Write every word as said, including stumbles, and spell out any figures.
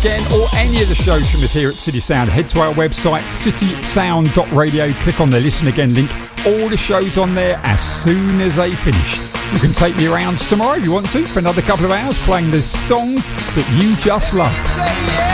again, or any of the shows from us here at City Sound, head to our website, city sound dot radio. Click on the Listen Again link. All the shows on there as soon as they finish. You can take me around tomorrow if you want to for another couple of hours playing the songs that you just love.